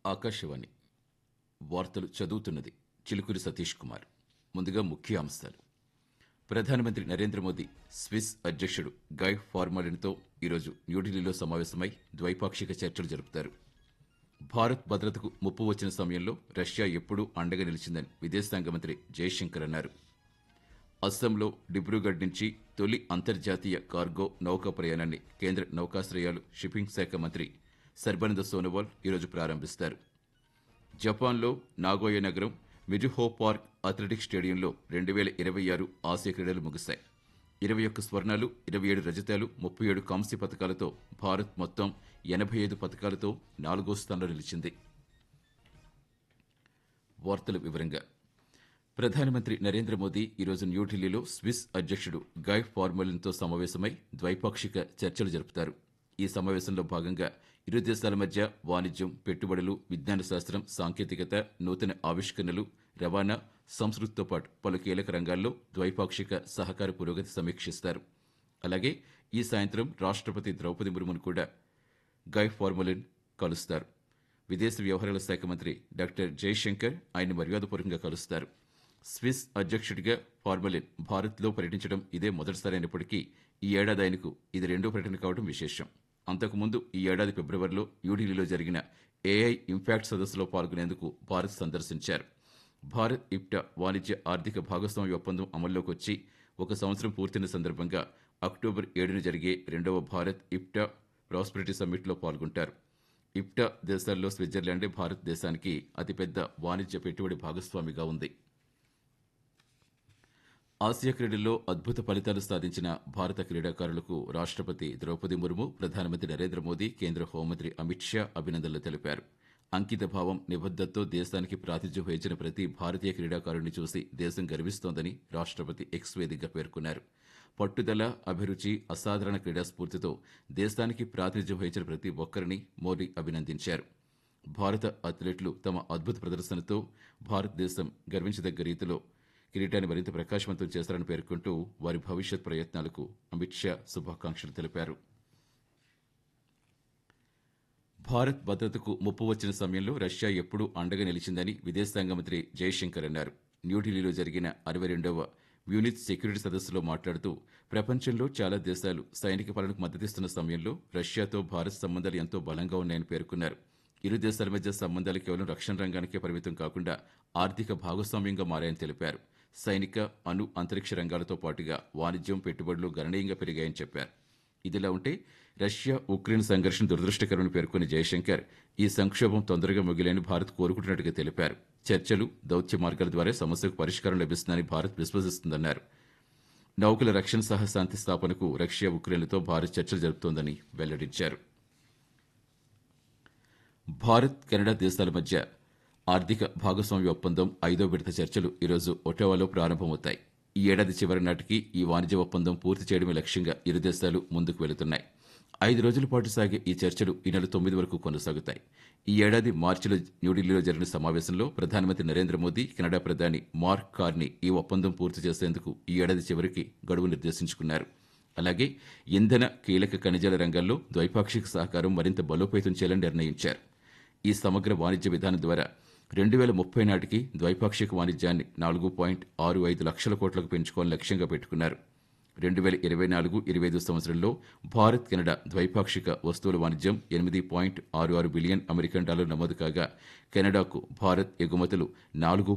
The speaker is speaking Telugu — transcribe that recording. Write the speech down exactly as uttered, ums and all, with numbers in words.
ఆకాశవాణి వార్తలు చదువుతున్నది చిలుకూరి సతీష్ కుమార్. ముందుగా ముఖ్య అంశాలు. ప్రధానమంత్రి నరేంద్ర మోదీ స్విస్ అధ్యక్షుడు గై ఫార్మలిన్తో ఈరోజు న్యూఢిల్లీలో సమావేశమై ద్వైపాక్షిక చర్చలు జరుపుతారు. భారత్ భద్రతకు ముప్పు వచ్చిన సమయంలో రష్యా ఎప్పుడూ అండగా నిలిచిందని విదేశాంగ మంత్రి జయశంకర్ అన్నారు. అస్సాంలో డిబ్రూగఢ్ నుంచి తొలి అంతర్జాతీయ కార్గో నౌకా ప్రయాణాన్ని కేంద్ర నౌకాశ్రయాలు షిప్పింగ్ శాఖ మంత్రి సర్బానంద సోనోవాల్ ఈరోజు ప్రారంభిస్తారు. జపాన్లో నాగోయా నగరం మిజుహో పార్క్ అథ్లెటిక్స్ స్టేడియంలో రెండు వేల ఇరవై ఆరు ఆసియా క్రీడలు ముగిశాయి. ఇరవై ఒక్క స్వర్ణాలు, ఇరవై ఏడు రజతాలు, ముప్పై ఏడు కాంస్య పథకాలతో భారత్ మొత్తం ఎనభై ఐదు పథకాలతో నాలుగో స్థానంలో నిలిచింది. వార్తల వివరంగా ప్రధానమంత్రి నరేంద్ర మోదీ ఈరోజు న్యూఢిల్లీలో స్విస్ అధ్యక్షుడు గై ఫార్మలిన్తో సమావేశమై ద్వైపాక్షిక చర్చలు జరుపుతారు. ఈ సమావేశంలో భాగంగా ఇరు దేశాల మధ్య వాణిజ్యం, పెట్టుబడులు, విజ్ఞాన శాస్త్రం, సాంకేతికత, నూతన ఆవిష్కరణలు, రవాణా, సంస్కృతితో పాటు పలు కీలక రంగాల్లో ద్వైపాక్షిక సహకార పురోగతి సమీక్షిస్తారు. అలాగే ఈ సాయంత్రం రాష్ట్రపతి ద్రౌపది ముర్మును కూడా గై ఫార్మలిన్ కలుస్తారు. విదేశీ వ్యవహారాల శాఖ మంత్రి డాక్టర్ జయశంకర్ ఆయన మర్యాదపూర్వకంగా కలుస్తారు. స్విస్ అధ్యక్షుడిగా ఫార్మలిన్ భారత్లో పర్యటించడం ఇదే మొదటిసారి అయినప్పటికీ ఈ ఏడాది ఆయనకు ఇది రెండో పర్యటన కావడం విశేషం. అంతకుముందు ఈ ఏడాది ఫిబ్రవరిలో న్యూఢిల్లీలో జరిగిన ఏఐ ఇంపాక్ట్ సదస్సులో పాల్గొనేందుకు భారత్ సందర్శించారు. భారత్ ఇప్టా వాణిజ్య ఆర్థిక భాగస్వామ్య ఒప్పందం అమల్లోకి వచ్చి ఒక సంవత్సరం పూర్తయిన సందర్భంగా అక్టోబర్ ఏడున జరిగే రెండవ భారత్ ఇప్టా ప్రాస్పెరిటీ సమ్మిట్లో పాల్గొంటారు. ఇప్టా దేశాల్లో స్విట్జర్లాండే భారతదేశానికి అతిపెద్ద వాణిజ్య పెట్టుబడి భాగస్వామిగా ఉంది. ఆసియా క్రీడల్లో అద్భుత ఫలితాలు సాధించిన భారత క్రీడాకారులకు రాష్ట్రపతి ద్రౌపది ముర్ము, ప్రధానమంత్రి నరేంద్ర మోదీ, కేంద్ర హోంమంత్రి అమిత్ షా అభినందనలు తెలిపారు. అంకిత భావం, నిబద్ధతతో దేశానికి ప్రాతినిధ్యం వహించిన ప్రతి భారతీయ క్రీడాకారుడిని చూసి దేశం గర్విస్తోందని రాష్ట్రపతి ఎక్స్ వేదికగా పేర్కొన్నారు. పట్టుదల, అభిరుచి, అసాధారణ క్రీడా స్ఫూర్తితో దేశానికి ప్రాతినిధ్యం వహించిన ప్రతి ఒక్కరిని మోదీ అభినందించారు. భారత అథ్లెట్లు తమ అద్భుత ప్రదర్శనతో భారతదేశం గర్వించదగ్గ రీతిలో కిరీటాన్ని మరింత ప్రకాశవంతం చేశారని పేర్కొంటూ వారి భవిష్యత్ ప్రయత్నాలకు అమిత్ షా శుభాకాంక్షలు తెలిపారు. భారత్ భద్రతకు ముప్పు వచ్చిన సమయంలో రష్యా ఎప్పుడూ అండగా నిలిచిందని విదేశాంగ మంత్రి జయశంకర్ అన్నారు. న్యూఢిల్లీలో జరిగిన అరవై రెండవ మ్యూనిచ్ సెక్యూరిటీ సదస్సులో మాట్లాడుతూ ప్రపంచంలో చాలా దేశాలు సైనిక పాలనకు మద్దతిస్తున్న సమయంలో రష్యాతో భారత్ సంబంధాలు ఎంతో బలంగా ఉన్నాయని పేర్కొన్నారు. ఇరు దేశాల మధ్య సంబంధాలు కేవలం రక్షణ రంగానికే పరిమితం కాకుండా ఆర్థిక భాగస్వామ్యంగా మారాయని తెలిపారు. సైనిక, అణు, అంతరిక్ష రంగాలతో పాటుగా వాణిజ్యం, పెట్టుబడులు గణనీయంగా పెరిగాయని చెప్పారు. ఇదిలా ఉంటే రష్యా ఉక్రెయిన్ సంఘర్షణ దురదృష్టకరమని పేర్కొన్న జయశంకర్ ఈ సంక్షోభం తొందరగా ముగిలేని భారత్ కోరుకుంటున్నట్టుగా తెలిపారు. చర్చలు, దౌత్య మార్గాల ద్వారా సమస్యకు పరిష్కారం లభిస్తుందని భారత్ విశ్వసిస్తుందన్నారు. నౌకల రక్షణ సహా శాంతి స్థాపనకు రష్యా, ఉక్రెయిన్లతో భారత్ చర్చలు జరుపుతోందని వెల్లడించారు. భారత్, కెనడా దేశాల మధ్య ఆర్థిక భాగస్వామ్య ఒప్పందం ఐదో విడత చర్చలు ఈరోజు ఒటావాలో ప్రారంభమవుతాయి. ఈ ఏడాది చివరి నాటికి ఈ వాణిజ్య ఒప్పందం పూర్తి చేయడమే లక్ష్యంగా ఇరు దేశాలు ముందుకు వెళుతున్నాయి. ఐదు రోజుల పాటు సాగే ఈ చర్చలు ఈ నెల తొమ్మిది వరకు కొనసాగుతాయి. ఈ ఏడాది మార్చిలో న్యూఢిల్లీలో జరిగిన సమావేశంలో ప్రధానమంత్రి నరేంద్ర మోదీ, కెనడా ప్రధాని మార్క్ కార్నీ ఈ ఒప్పందం పూర్తి చేసేందుకు ఈ ఏడాది చివరికి గడువు నిర్దేశించుకున్నారు. అలాగే ఇంధన, కీలక ఖనిజాల రంగాల్లో ద్వైపాక్షిక సహకారం మరింత బలోపేతం చేయాలని నిర్ణయించారు. ఈ సమగ్ర వాణిజ్య విధానం ద్వారా రెండు వేల ముప్పై నాటికి ద్వైపాక్షిక వాణిజ్యాన్ని నాలుగు పాయింట్ ఆరు ఐదు లక్షల కోట్లకు పెంచుకోవాలని లక్ష్యంగా పెట్టుకున్నారు. రెండు వేల ఇరవై నాలుగు ఇరవై ఐదు సంవత్సరంలో భారత్, కెనడా ద్వైపాక్షిక వస్తువుల వాణిజ్యం ఎనిమిది పాయింట్ ఆరు ఆరు బిలియన్ అమెరికన్ డాలర్ నమోదు కాగా కెనడాకు భారత్ ఎగుమతులు నాలుగు